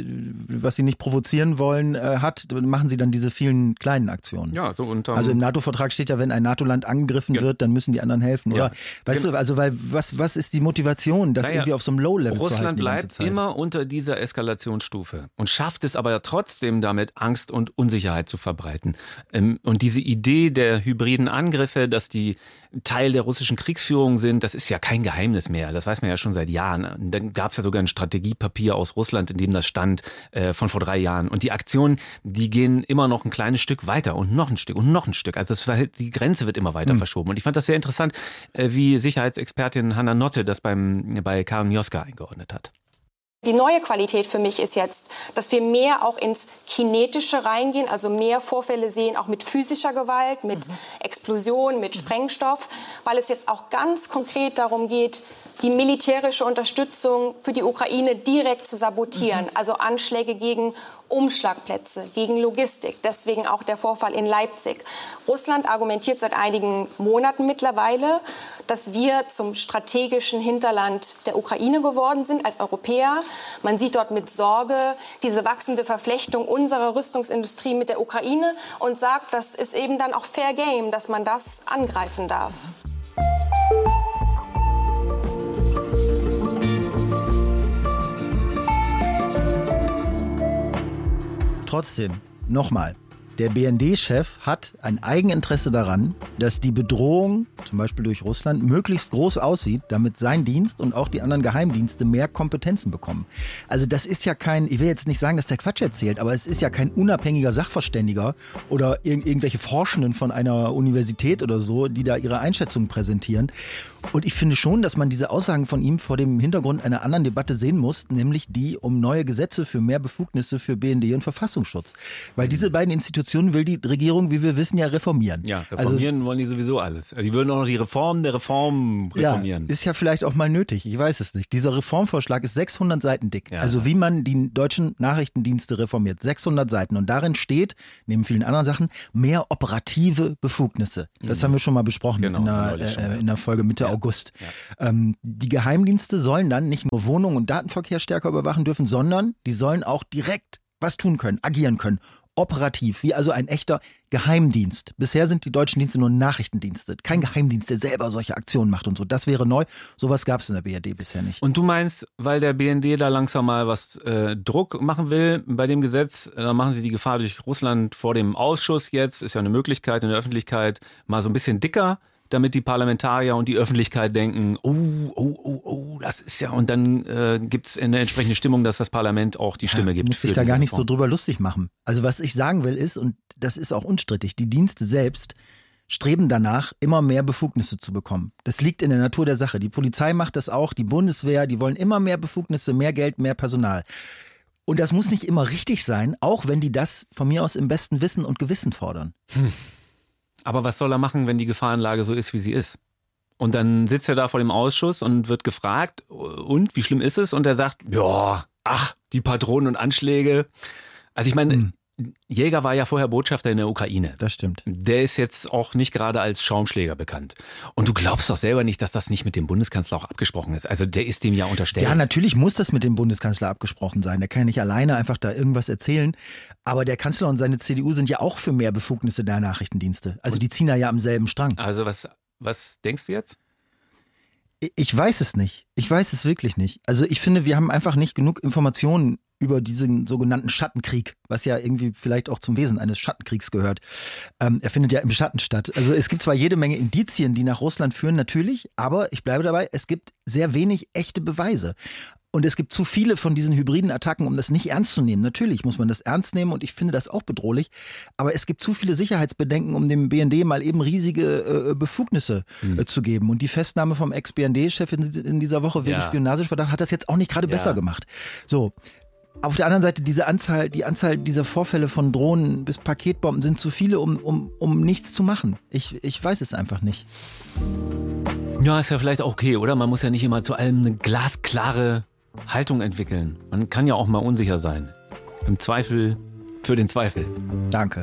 was sie nicht provozieren wollen, hat, machen sie dann diese vielen kleinen Aktionen. Ja, so also im NATO-Vertrag steht ja, wenn ein NATO-Land angegriffen wird, dann müssen die anderen helfen. Oder weißt du, also weil was ist die Motivation, das irgendwie auf so einem Low-Level zu halten? Russland bleibt immer unter dieser Eskalationsstufe und schafft es aber trotzdem damit, Angst und Unsicherheit zu verbreiten. Und diese Idee der hybriden Angriffe, dass die Teil der russischen Kriegsführung sind, das ist ja kein Geheimnis mehr. Das weiß man ja schon seit Jahren. Dann gab es ja sogar ein Strategiepapier aus Russland, in dem das stand, von vor 3 Jahren. Und die Aktionen, die gehen immer noch ein kleines Stück weiter und noch ein Stück und noch ein Stück. Also die Grenze wird immer weiter verschoben. Und ich fand das sehr interessant, wie Sicherheitsexpertin Hanna Notte das bei Karl Mioska eingeordnet hat. Die neue Qualität für mich ist jetzt, dass wir mehr auch ins Kinetische reingehen, also mehr Vorfälle sehen, auch mit physischer Gewalt, mit Explosion, mit Sprengstoff, weil es jetzt auch ganz konkret darum geht, die militärische Unterstützung für die Ukraine direkt zu sabotieren, also Anschläge gegen Umschlagplätze, gegen Logistik, deswegen auch der Vorfall in Leipzig. Russland argumentiert seit einigen Monaten mittlerweile, dass wir zum strategischen Hinterland der Ukraine geworden sind als Europäer. Man sieht dort mit Sorge diese wachsende Verflechtung unserer Rüstungsindustrie mit der Ukraine und sagt, das ist eben dann auch Fair Game, dass man das angreifen darf. Trotzdem, nochmal, der BND-Chef hat ein Eigeninteresse daran, dass die Bedrohung, zum Beispiel durch Russland, möglichst groß aussieht, damit sein Dienst und auch die anderen Geheimdienste mehr Kompetenzen bekommen. Also das ist ja ich will jetzt nicht sagen, dass der Quatsch erzählt, aber es ist ja kein unabhängiger Sachverständiger oder irgendwelche Forschenden von einer Universität oder so, die da ihre Einschätzungen präsentieren. Und ich finde schon, dass man diese Aussagen von ihm vor dem Hintergrund einer anderen Debatte sehen muss, nämlich die um neue Gesetze für mehr Befugnisse für BND und Verfassungsschutz. Weil diese beiden Institutionen will die Regierung, wie wir wissen, ja reformieren. Ja, reformieren wollen die sowieso alles. Die würden auch noch die Reform der Reform reformieren. Ja, ist ja vielleicht auch mal nötig, ich weiß es nicht. Dieser Reformvorschlag ist 600 Seiten dick. Ja. Also wie man die deutschen Nachrichtendienste reformiert. 600 Seiten. Und darin steht, neben vielen anderen Sachen, mehr operative Befugnisse. Das haben wir schon mal besprochen in der Folge Mitte August. Ja. Die Geheimdienste sollen dann nicht nur Wohnungen und Datenverkehr stärker überwachen dürfen, sondern die sollen auch direkt was tun können, agieren können. Operativ, wie also ein echter Geheimdienst. Bisher sind die deutschen Dienste nur Nachrichtendienste. Kein Geheimdienst, der selber solche Aktionen macht und so. Das wäre neu. Sowas gab es in der BRD bisher nicht. Und du meinst, weil der BND da langsam mal was Druck machen will bei dem Gesetz, dann machen sie die Gefahr durch Russland vor dem Ausschuss jetzt, ist ja eine Möglichkeit in der Öffentlichkeit, mal so ein bisschen dicker, damit die Parlamentarier und die Öffentlichkeit denken, das ist ja, und dann gibt es eine entsprechende Stimmung, dass das Parlament auch die Stimme gibt. Muss sich da gar nicht so drüber lustig machen. Also was ich sagen will ist, und das ist auch unstrittig, die Dienste selbst streben danach, immer mehr Befugnisse zu bekommen. Das liegt in der Natur der Sache. Die Polizei macht das auch, die Bundeswehr, die wollen immer mehr Befugnisse, mehr Geld, mehr Personal. Und das muss nicht immer richtig sein, auch wenn die das von mir aus im besten Wissen und Gewissen fordern. Aber was soll er machen, wenn die Gefahrenlage so ist, wie sie ist? Und dann sitzt er da vor dem Ausschuss und wird gefragt, und wie schlimm ist es? Und er sagt, ja, ach, die Patronen und Anschläge. Also ich meine, Jäger war ja vorher Botschafter in der Ukraine. Das stimmt. Der ist jetzt auch nicht gerade als Schaumschläger bekannt. Und du glaubst doch selber nicht, dass das nicht mit dem Bundeskanzler auch abgesprochen ist. Also der ist dem ja unterstellt. Ja, natürlich muss das mit dem Bundeskanzler abgesprochen sein. Der kann ja nicht alleine einfach da irgendwas erzählen. Aber der Kanzler und seine CDU sind ja auch für mehr Befugnisse der Nachrichtendienste. Also die ziehen da ja am selben Strang. Also was denkst du jetzt? Ich weiß es nicht. Ich weiß es wirklich nicht. Also ich finde, wir haben einfach nicht genug Informationen über diesen sogenannten Schattenkrieg, was ja irgendwie vielleicht auch zum Wesen eines Schattenkriegs gehört. Er findet ja im Schatten statt. Also es gibt zwar jede Menge Indizien, die nach Russland führen, natürlich, aber ich bleibe dabei, es gibt sehr wenig echte Beweise. Und es gibt zu viele von diesen hybriden Attacken, um das nicht ernst zu nehmen. Natürlich muss man das ernst nehmen und ich finde das auch bedrohlich. Aber es gibt zu viele Sicherheitsbedenken, um dem BND mal eben riesige Befugnisse zu geben. Und die Festnahme vom Ex-BND-Chef in dieser Woche wegen Spionageverdacht hat das jetzt auch nicht gerade besser gemacht. So. Auf der anderen Seite, die Anzahl dieser Vorfälle von Drohnen bis Paketbomben sind zu viele, um nichts zu machen. Ich weiß es einfach nicht. Ja, ist ja vielleicht auch okay, oder? Man muss ja nicht immer zu allem eine glasklare Haltung entwickeln. Man kann ja auch mal unsicher sein. Im Zweifel für den Zweifel. Danke.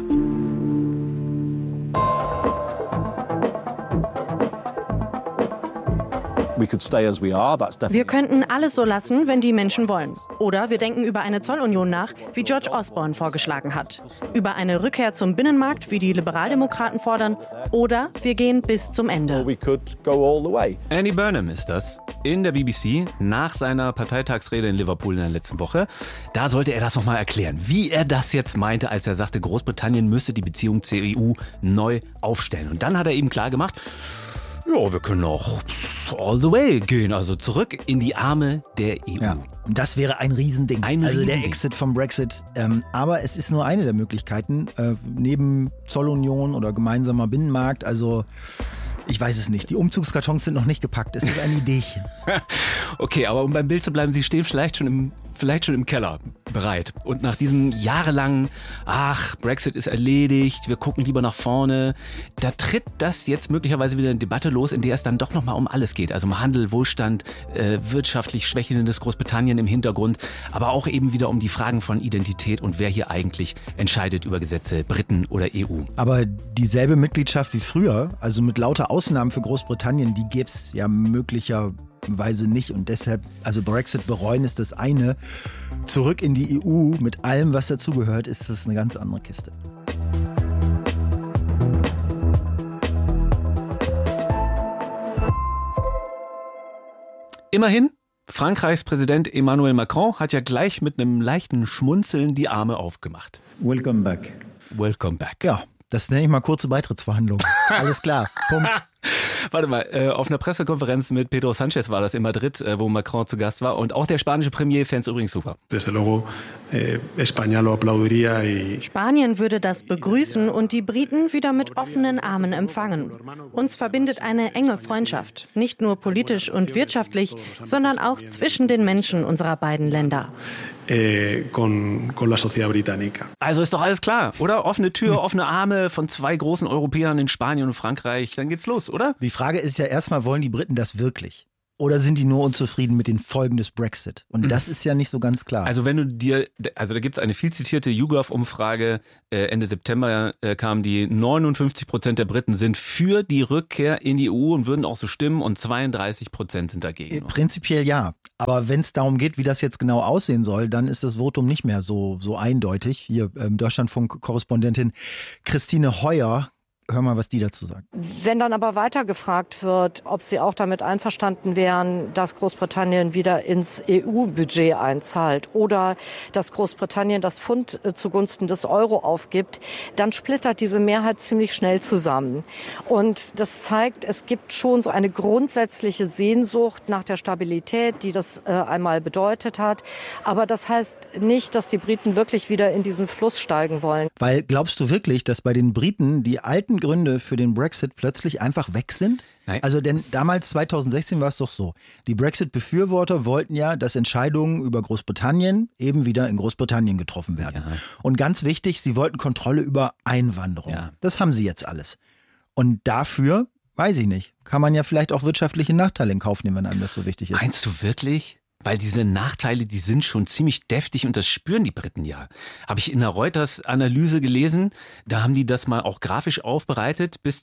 Wir könnten alles so lassen, wenn die Menschen wollen. Oder wir denken über eine Zollunion nach, wie George Osborne vorgeschlagen hat. Über eine Rückkehr zum Binnenmarkt, wie die Liberaldemokraten fordern. Oder wir gehen bis zum Ende. Andy Burnham ist das in der BBC nach seiner Parteitagsrede in Liverpool in der letzten Woche. Da sollte er das nochmal erklären, wie er das jetzt meinte, als er sagte, Großbritannien müsse die Beziehung zur EU neu aufstellen. Und dann hat er eben klar gemacht, ja, wir können auch all the way gehen, also zurück in die Arme der EU. Ja, und das wäre ein Riesending. Der Exit vom Brexit. Aber es ist nur eine der Möglichkeiten, neben Zollunion oder gemeinsamer Binnenmarkt. Also ich weiß es nicht. Die Umzugskartons sind noch nicht gepackt. Es ist ein Ideechen. Okay, aber um beim Bild zu bleiben, Sie stehen vielleicht schon im Keller bereit. Und nach diesem jahrelangen, Brexit ist erledigt, wir gucken lieber nach vorne, da tritt das jetzt möglicherweise wieder eine Debatte los, in der es dann doch nochmal um alles geht. Also um Handel, Wohlstand, wirtschaftlich schwächelndes Großbritannien im Hintergrund, aber auch eben wieder um die Fragen von Identität und wer hier eigentlich entscheidet über Gesetze, Briten oder EU. Aber dieselbe Mitgliedschaft wie früher, also mit lauter Ausnahmen für Großbritannien, die gäbe es ja möglicherweise nicht. Und deshalb, also Brexit bereuen ist das eine. Zurück in die EU mit allem, was dazugehört, ist das eine ganz andere Kiste. Immerhin, Frankreichs Präsident Emmanuel Macron hat ja gleich mit einem leichten Schmunzeln die Arme aufgemacht. Welcome back. Welcome back. Ja, das nenne ich mal kurze Beitrittsverhandlungen. Alles klar, Punkt. Warte mal, auf einer Pressekonferenz mit Pedro Sánchez war das in Madrid, wo Macron zu Gast war. Und auch der spanische Premier fände es übrigens super. Spanien würde das begrüßen und die Briten wieder mit offenen Armen empfangen. Uns verbindet eine enge Freundschaft. Nicht nur politisch und wirtschaftlich, sondern auch zwischen den Menschen unserer beiden Länder. Also ist doch alles klar, oder? Offene Tür, offene Arme von zwei großen Europäern in Spanien und Frankreich. Dann geht's los, oder? Die Frage ist ja erstmal, wollen die Briten das wirklich? Oder sind die nur unzufrieden mit den Folgen des Brexit? Und das ist ja nicht so ganz klar. Also da gibt es eine viel zitierte YouGov-Umfrage, Ende September kam die 59% der Briten sind für die Rückkehr in die EU und würden auch so stimmen und 32% sind dagegen. Prinzipiell ja. Aber wenn es darum geht, wie das jetzt genau aussehen soll, dann ist das Votum nicht mehr so eindeutig. Hier Deutschlandfunk-Korrespondentin Christine Heuer. Hör mal, was die dazu sagt. Wenn dann aber weiter gefragt wird, ob Sie auch damit einverstanden wären, dass Großbritannien wieder ins EU-Budget einzahlt oder dass Großbritannien das Pfund zugunsten des Euro aufgibt, dann splittert diese Mehrheit ziemlich schnell zusammen. Und das zeigt, es gibt schon so eine grundsätzliche Sehnsucht nach der Stabilität, die das einmal bedeutet hat. Aber das heißt nicht, dass die Briten wirklich wieder in diesen Fluss steigen wollen. Weil glaubst du wirklich, dass bei den Briten die alten Gründe für den Brexit plötzlich einfach weg sind? Nein. Also denn damals 2016 war es doch so. Die Brexit-Befürworter wollten ja, dass Entscheidungen über Großbritannien eben wieder in Großbritannien getroffen werden. Ja. Und ganz wichtig, sie wollten Kontrolle über Einwanderung. Ja. Das haben sie jetzt alles. Und dafür Weiß ich nicht. Kann man ja vielleicht auch wirtschaftliche Nachteile in Kauf nehmen, wenn einem das so wichtig ist. Meinst du wirklich? Weil diese Nachteile, die sind schon ziemlich deftig und das spüren die Briten ja. Habe ich in der Reuters-Analyse gelesen, da haben die das mal auch grafisch aufbereitet. Bis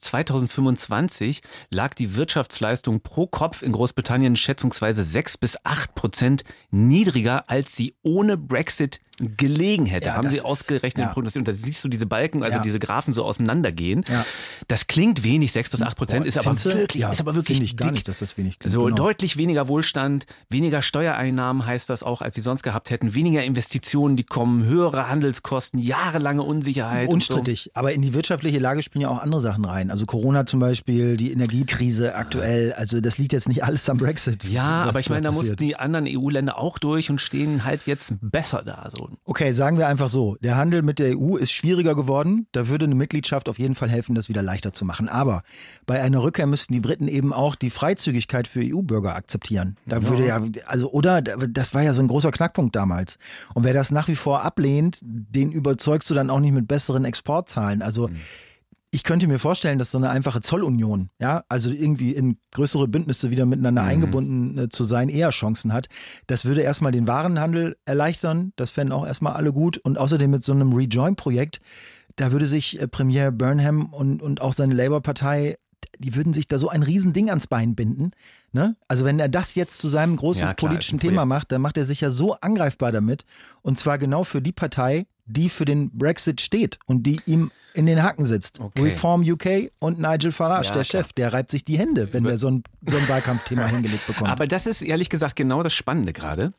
2025 lag die Wirtschaftsleistung pro Kopf in Großbritannien schätzungsweise 6-8% niedriger, als sie ohne Brexit gelegen hätte, haben sie ausgerechnet prognostiziert. Und da siehst du diese Balken, also diese Graphen so auseinandergehen. Ja. Das klingt wenig, 6-8%, ist aber wirklich ich gar nicht, dass das wenig klingt. So deutlich weniger Wohlstand, weniger Steuereinnahmen heißt das auch, als sie sonst gehabt hätten, weniger Investitionen, die kommen, höhere Handelskosten, jahrelange Unsicherheit. Unstrittig, aber in die wirtschaftliche Lage spielen ja auch andere Sachen rein. Also Corona zum Beispiel, die Energiekrise aktuell, also das liegt jetzt nicht alles am Brexit. Ja, aber ich meine, da mussten die anderen EU-Länder auch durch und stehen halt jetzt besser da. So. Okay, sagen wir einfach so, der Handel mit der EU ist schwieriger geworden. Da würde eine Mitgliedschaft auf jeden Fall helfen, das wieder leichter zu machen. Aber bei einer Rückkehr müssten die Briten eben auch die Freizügigkeit für EU-Bürger akzeptieren. Da würde das war ja so ein großer Knackpunkt damals. Und wer das nach wie vor ablehnt, den überzeugst du dann auch nicht mit besseren Exportzahlen. Also ich könnte mir vorstellen, dass so eine einfache Zollunion, ja, also irgendwie in größere Bündnisse wieder miteinander eingebunden zu sein, eher Chancen hat. Das würde erstmal den Warenhandel erleichtern. Das fänden auch erstmal alle gut. Und außerdem mit so einem Rejoin-Projekt, da würde sich Premier Burnham und auch seine Labour-Partei, die würden sich da so ein Riesending ans Bein binden. Ne? Also wenn er das jetzt zu seinem großen politischen Thema macht, dann macht er sich ja so angreifbar damit. Und zwar genau für die Partei, die für den Brexit steht und die ihm in den Hacken sitzt. Okay. Reform UK und Nigel Farage, der Chef, der reibt sich die Hände, wenn der so ein Wahlkampfthema hingelegt bekommt. Aber das ist ehrlich gesagt genau das Spannende gerade,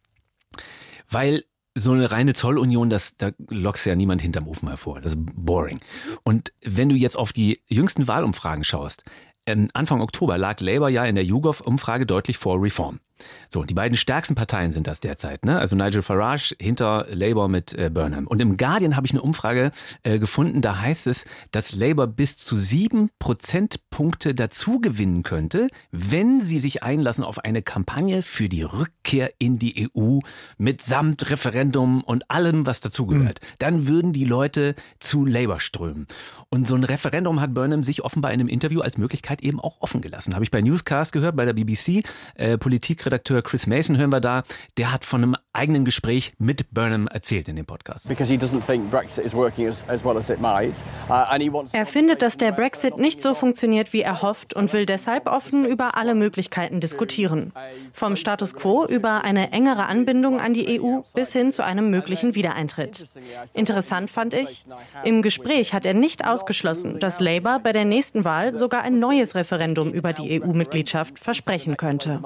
weil so eine reine Zollunion, da lockst ja niemand hinterm Ofen hervor. Das ist boring. Und wenn du jetzt auf die jüngsten Wahlumfragen schaust, Anfang Oktober lag Labour ja in der YouGov-Umfrage deutlich vor Reform. So, die beiden stärksten Parteien sind das derzeit, ne? Also Nigel Farage hinter Labour mit Burnham. Und im Guardian habe ich eine Umfrage gefunden, da heißt es, dass Labour bis zu 7 Prozentpunkte dazu gewinnen könnte, wenn sie sich einlassen auf eine Kampagne für die Rückkehr in die EU mitsamt Referendum und allem, was dazugehört. Dann würden die Leute zu Labour strömen. Und so ein Referendum hat Burnham sich offenbar in einem Interview als Möglichkeit eben auch offen gelassen. Habe ich bei Newscast gehört, bei der BBC. Politikredakteur Chris Mason hören wir da. Der hat von einem eigenen Gespräch mit Burnham erzählt in dem Podcast. Er findet, dass der Brexit nicht so funktioniert, wie er hofft und will deshalb offen über alle Möglichkeiten diskutieren. Vom Status quo über eine engere Anbindung an die EU bis hin zu einem möglichen Wiedereintritt. Interessant fand ich, im Gespräch hat er nicht ausgeschlossen, dass Labour bei der nächsten Wahl sogar ein neues Referendum über die EU-Mitgliedschaft versprechen könnte.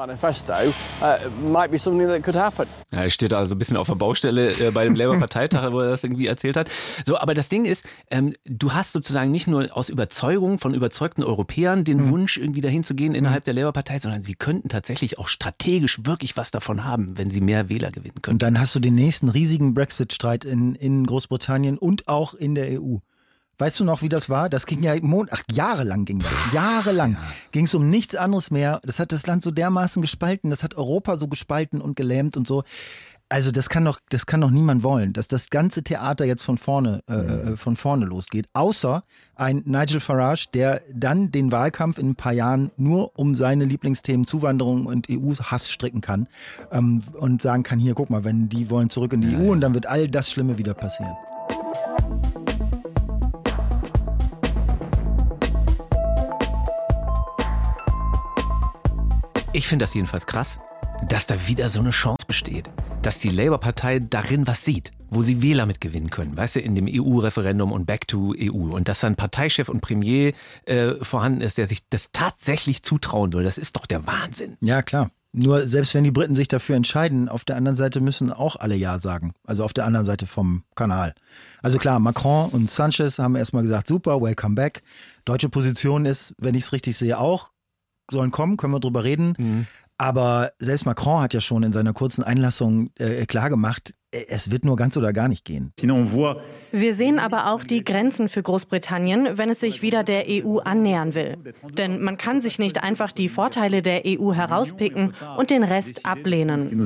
Ja, er steht also ein bisschen auf der Baustelle bei dem Labour-Parteitag, wo er das irgendwie erzählt hat. So, aber das Ding ist, du hast sozusagen nicht nur aus Überzeugung von überzeugten Europäern den Wunsch, irgendwie dahin zu gehen innerhalb der Labour-Partei, sondern sie könnten tatsächlich auch strategisch wirklich was davon haben, wenn sie mehr Wähler gewinnen können. Und dann hast du den nächsten riesigen Brexit-Streit in Großbritannien und auch in der EU. Weißt du noch, wie das war? Das ging ja jahrelang ging das. Jahrelang ging es um nichts anderes mehr. Das hat das Land so dermaßen gespalten, das hat Europa so gespalten und gelähmt und so. Also das kann doch niemand wollen, dass das ganze Theater jetzt von vorne losgeht. Außer ein Nigel Farage, der dann den Wahlkampf in ein paar Jahren nur um seine Lieblingsthemen Zuwanderung und EU-Hass stricken kann und sagen kann, hier, guck mal, wenn die wollen zurück in die EU und dann wird all das Schlimme wieder passieren. Ich finde das jedenfalls krass, dass da wieder so eine Chance besteht, dass die Labour-Partei darin was sieht, wo sie Wähler mit gewinnen können, weißt du, in dem EU-Referendum und Back to EU und dass dann Parteichef und Premier vorhanden ist, der sich das tatsächlich zutrauen will, das ist doch der Wahnsinn. Ja, klar. Nur selbst wenn die Briten sich dafür entscheiden, auf der anderen Seite müssen auch alle Ja sagen. Also auf der anderen Seite vom Kanal. Also klar, Macron und Sanchez haben erstmal gesagt, super, welcome back. Deutsche Position ist, wenn ich es richtig sehe, auch, sollen kommen, können wir drüber reden. Aber selbst Macron hat ja schon in seiner kurzen Einlassung klargemacht, es wird nur ganz oder gar nicht gehen. Wir sehen aber auch die Grenzen für Großbritannien, wenn es sich wieder der EU annähern will. Denn man kann sich nicht einfach die Vorteile der EU herauspicken und den Rest ablehnen.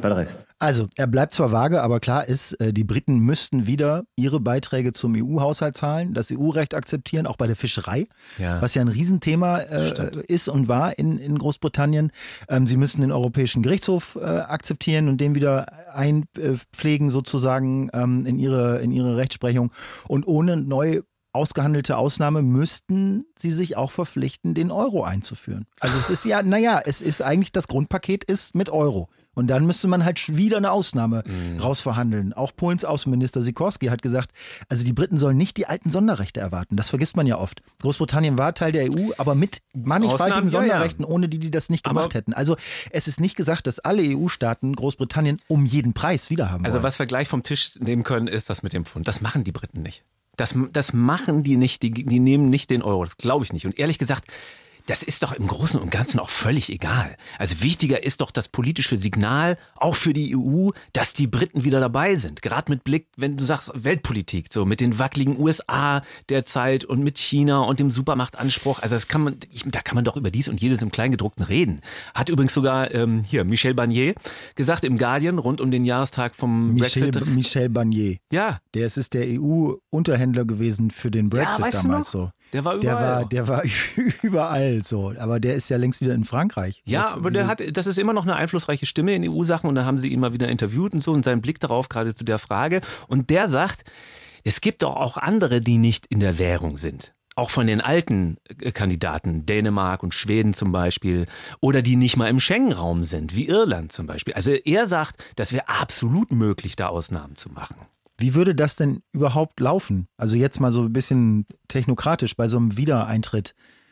Also, er bleibt zwar vage, aber klar ist, die Briten müssten wieder ihre Beiträge zum EU-Haushalt zahlen, das EU-Recht akzeptieren, auch bei der Fischerei, was ja ein Riesenthema ist und war in Großbritannien. Sie müssen den Europäischen Gerichtshof akzeptieren und den wieder einpflegen sozusagen in ihre Rechtsprechung. Und ohne neu ausgehandelte Ausnahme müssten sie sich auch verpflichten, den Euro einzuführen. Also es ist es ist eigentlich, das Grundpaket ist mit Euro. Und dann müsste man halt wieder eine Ausnahme rausverhandeln. Auch Polens Außenminister Sikorski hat gesagt, also die Briten sollen nicht die alten Sonderrechte erwarten. Das vergisst man ja oft. Großbritannien war Teil der EU, aber mit mannigfaltigen Sonderrechten, ohne die das nicht gemacht hätten. Also es ist nicht gesagt, dass alle EU-Staaten Großbritannien um jeden Preis wiederhaben wollen. Also was wir gleich vom Tisch nehmen können, ist das mit dem Pfund. Das machen die Briten nicht. Das machen die nicht. Die nehmen nicht den Euro. Das glaube ich nicht. Und ehrlich gesagt, das ist doch im Großen und Ganzen auch völlig egal. Also wichtiger ist doch das politische Signal, auch für die EU, dass die Briten wieder dabei sind. Gerade mit Blick, wenn du sagst Weltpolitik, so mit den wackeligen USA derzeit und mit China und dem Supermachtanspruch. Also da kann man doch über dies und jedes im Kleingedruckten reden. Hat übrigens sogar Michel Barnier gesagt im Guardian rund um den Jahrestag vom Brexit. Michel Barnier. Ja. Der ist der EU-Unterhändler gewesen für den Brexit damals so. Der war überall. Der war überall so. Aber der ist ja längst wieder in Frankreich. Ja, aber das ist immer noch eine einflussreiche Stimme in EU-Sachen und dann haben sie ihn mal wieder interviewt und so und seinen Blick darauf gerade zu der Frage. Und der sagt, es gibt doch auch andere, die nicht in der Währung sind. Auch von den alten Kandidaten, Dänemark und Schweden zum Beispiel, oder die nicht mal im Schengen-Raum sind, wie Irland zum Beispiel. Also er sagt, das wäre absolut möglich, da Ausnahmen zu machen. Wie würde das denn überhaupt laufen? Also jetzt mal so ein bisschen technokratisch bei so einem Wiedereintritt.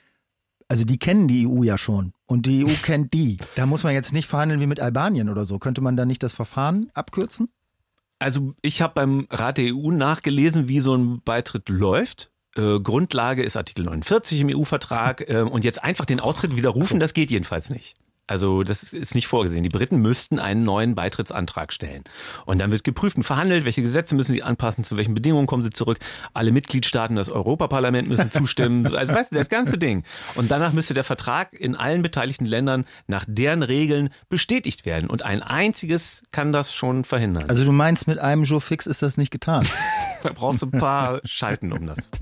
Also die kennen die EU ja schon und die EU kennt die. Da muss man jetzt nicht verhandeln wie mit Albanien oder so. Könnte man da nicht das Verfahren abkürzen? Also ich habe beim Rat der EU nachgelesen, wie so ein Beitritt läuft. Grundlage ist Artikel 49 im EU-Vertrag und jetzt einfach den Austritt widerrufen, das geht jedenfalls nicht. Also das ist nicht vorgesehen. Die Briten müssten einen neuen Beitrittsantrag stellen. Und dann wird geprüft und verhandelt, welche Gesetze müssen sie anpassen, zu welchen Bedingungen kommen sie zurück. Alle Mitgliedstaaten, das Europaparlament müssen zustimmen. Also weißt du, das ganze Ding. Und danach müsste der Vertrag in allen beteiligten Ländern nach deren Regeln bestätigt werden. Und ein einziges kann das schon verhindern. Also du meinst, mit einem Joe Fix ist das nicht getan? Da brauchst du ein paar Schalten um das.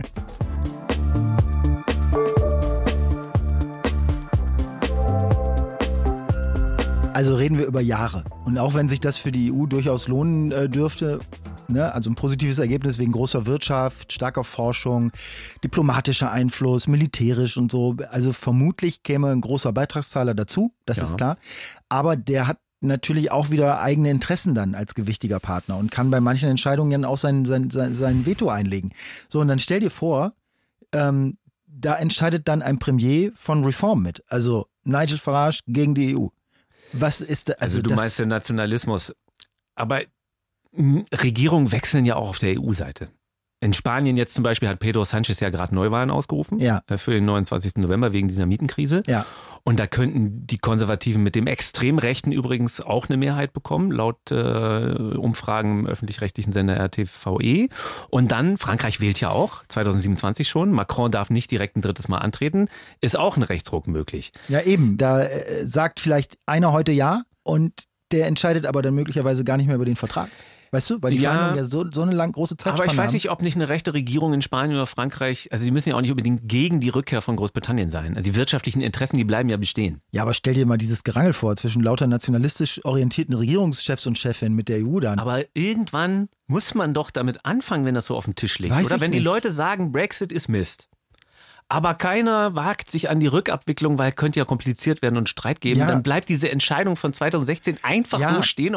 Also reden wir über Jahre. Und auch wenn sich das für die EU durchaus lohnen dürfte, ne, also ein positives Ergebnis wegen großer Wirtschaft, starker Forschung, diplomatischer Einfluss, militärisch und so. Also vermutlich käme ein großer Beitragszahler dazu, das ist klar. Aber der hat natürlich auch wieder eigene Interessen dann als gewichtiger Partner und kann bei manchen Entscheidungen dann auch sein Veto einlegen. So, und dann stell dir vor, da entscheidet dann ein Premier von Reform mit. Also Nigel Farage gegen die EU. Was ist da, also du meinst den Nationalismus. Aber Regierungen wechseln ja auch auf der EU-Seite. In Spanien jetzt zum Beispiel hat Pedro Sánchez ja gerade Neuwahlen ausgerufen für den 29. November wegen dieser Mietenkrise. Ja. Und da könnten die Konservativen mit dem Extremrechten übrigens auch eine Mehrheit bekommen, laut Umfragen im öffentlich-rechtlichen Sender RTVE. Und dann, Frankreich wählt ja auch, 2027 schon, Macron darf nicht direkt ein drittes Mal antreten, ist auch ein Rechtsruck möglich. Ja eben, da sagt vielleicht einer heute ja und der entscheidet aber dann möglicherweise gar nicht mehr über den Vertrag. Weißt du, weil die Verhandlungen ja so eine lang große Zeitspanne haben. Aber ich weiß nicht, ob nicht eine rechte Regierung in Spanien oder Frankreich, also die müssen ja auch nicht unbedingt gegen die Rückkehr von Großbritannien sein. Also die wirtschaftlichen Interessen, die bleiben ja bestehen. Ja, aber stell dir mal dieses Gerangel vor zwischen lauter nationalistisch orientierten Regierungschefs und Chefinnen mit der EU dann. Aber irgendwann muss man doch damit anfangen, wenn das so auf dem Tisch liegt. Oder wenn die Leute sagen, Brexit ist Mist. Aber keiner wagt sich an die Rückabwicklung, weil es könnte ja kompliziert werden und Streit geben. Dann bleibt diese Entscheidung von 2016 einfach so stehen,